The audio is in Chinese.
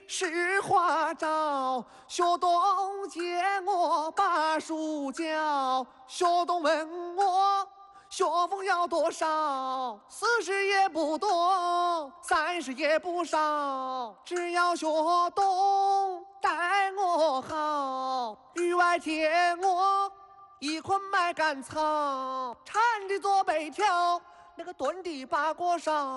是花招。学东见我把书教，学东问我学风要多少？40也不多，30也不少，只要学东待我好，雨外天我一捆麦秆草，铲的做北条，那个炖的八锅烧。